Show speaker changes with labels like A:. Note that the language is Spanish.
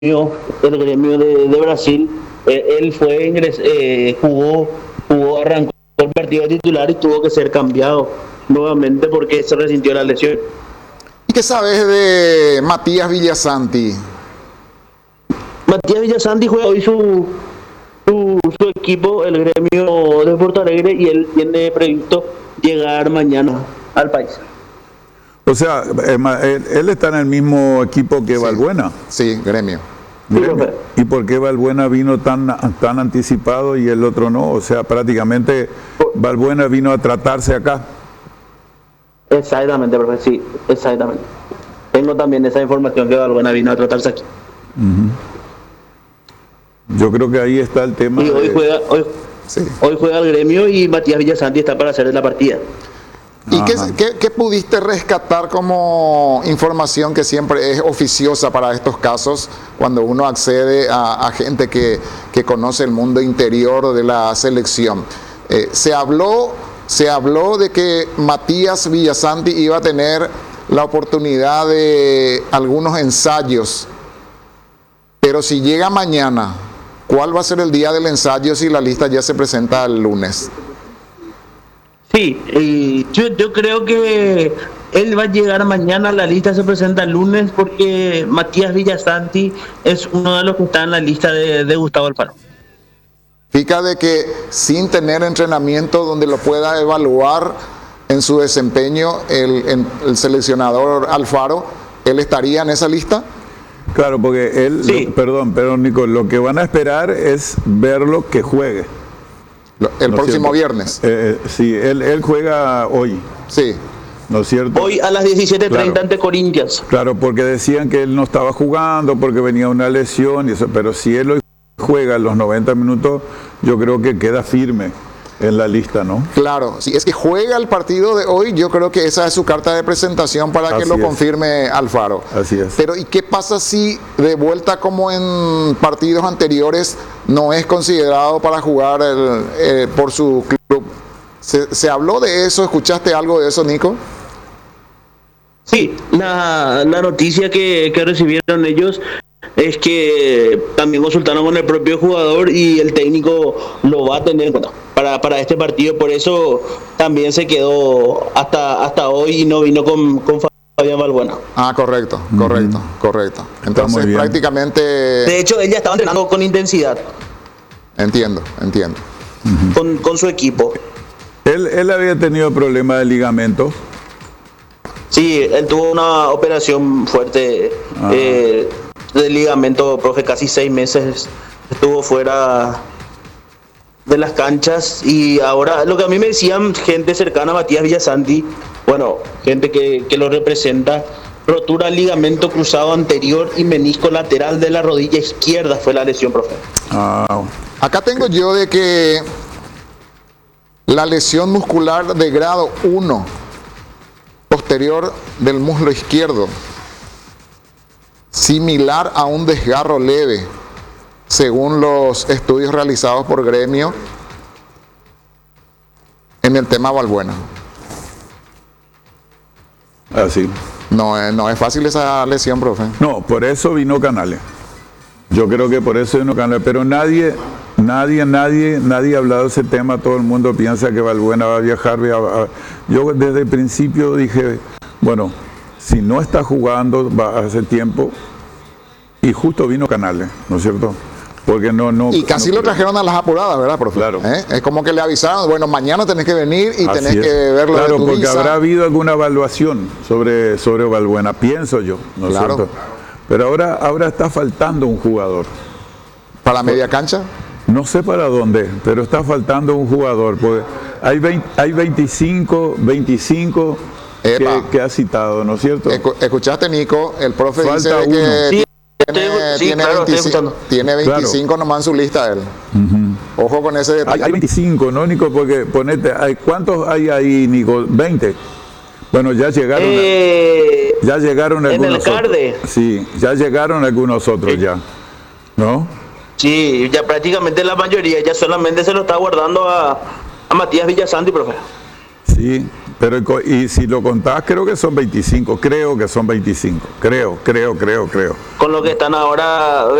A: el gremio de Brasil. Él fue jugó, arrancó el partido titular y tuvo que ser cambiado nuevamente porque se resintió la lesión.
B: ¿Y qué sabes de Matías Villasanti?
A: Matías Villasanti juega hoy su equipo, el gremio de Porto Alegre, y él tiene previsto llegar mañana al país.
C: O sea, él está en el mismo equipo que Valbuena.
B: Sí, gremio.
C: ¿Y por qué Valbuena vino tan anticipado y el otro no? O sea, prácticamente Valbuena vino a tratarse acá.
A: Exactamente, profe, sí, exactamente. Tengo también esa información que Valbuena vino a tratarse aquí.
C: Yo creo que ahí está el tema.
A: Y hoy juega el gremio y Matías Villasanti está para hacer la partida.
B: ¿Y qué pudiste rescatar como información que siempre es oficiosa para estos casos, cuando uno accede a gente que conoce el mundo interior de la selección? Se habló de que Matías Villasanti iba a tener la oportunidad de algunos ensayos, pero si llega mañana, ¿cuál va a ser el día del ensayo si la lista ya se presenta el lunes?
A: Sí, yo creo que él va a llegar mañana, la lista se presenta el lunes porque Matías Villasanti es uno de los que está en la lista de Gustavo Alfaro.
B: Significa de que sin tener entrenamiento donde lo pueda evaluar en su desempeño el seleccionador Alfaro, ¿él estaría en esa lista?
C: Claro, porque él,
A: sí.
C: Perdón, Nico, lo que van a esperar es verlo que juegue.
B: El próximo viernes.
C: Sí, él juega hoy.
B: Sí.
C: ¿No es cierto?
A: Hoy a las 17:30
C: claro.
A: ante Corinthians.
C: Claro, porque decían que él no estaba jugando porque venía una lesión y eso, pero si él hoy juega los 90 minutos, yo creo que queda firme en la lista, ¿no?
B: Claro, si es que juega el partido de hoy, yo creo que esa es su carta de presentación para que lo confirme Alfaro.
C: Así es.
B: Pero ¿y qué pasa si de vuelta como en partidos anteriores no es considerado para jugar por su club? ¿Se habló de eso? ¿Escuchaste algo de eso, Nico?
A: Sí, la noticia que recibieron ellos es que también consultaron con el propio jugador y el técnico lo va a tener para este partido, por eso también se quedó hasta hoy y no vino con Fabián Valbuena.
B: Ah, correcto. Entonces prácticamente...
A: De hecho, él ya estaba entrenando con intensidad.
B: Entiendo.
A: Con su equipo.
C: Él había tenido problemas de ligamento.
A: Sí, él tuvo una operación fuerte de ligamento, profe, casi 6 meses estuvo fuera de las canchas y ahora lo que a mí me decían gente cercana a Matías Villasanti, bueno, gente que lo representa, rotura ligamento cruzado anterior y menisco lateral de la rodilla izquierda fue la lesión, profe.
B: Acá tengo yo de que la lesión muscular de grado 1 posterior del muslo izquierdo, similar a un desgarro leve, según los estudios realizados por gremio en el tema Valbuena.
C: Así.
B: No es fácil esa lesión, profe.
C: No, por eso vino Canales. Yo creo que por eso vino Canales, pero nadie ha hablado de ese tema. Todo el mundo piensa que Valbuena va a viajar. Yo desde el principio dije, bueno, si no está jugando hace tiempo, y justo vino Canales, ¿no es cierto? Porque
B: y casi lo trajeron a las apuradas, ¿verdad, profe?
C: Claro.
B: Es como que le avisaron, bueno, mañana tenés que venir y tenés que verlo.
C: Claro,
B: de tu
C: porque
B: visa.
C: habrá habido alguna evaluación sobre Valbuena, pienso yo, ¿no es cierto? Pero ahora está faltando un jugador.
B: ¿Para media cancha?
C: No sé para dónde, pero está faltando un jugador. Porque hay 25 que ha citado, ¿no es cierto?
B: Escuchaste, Nico, el profe
C: Falta
B: dice que tiene 25 claro. Nomás en su lista él. Ojo con ese detalle.
C: Hay 25, ¿no, Nico? Porque ¿cuántos hay ahí, Nico? 20. Bueno, ya llegaron algunos
A: en el Carde.
C: Sí, ya llegaron algunos otros ya, ¿no?
A: Sí, ya prácticamente la mayoría, ya solamente se lo está guardando a Matías Villasanti, profe.
C: Sí, Pero y si lo contás, creo que son 25, creo que son 25, creo.
A: Con lo que están ahora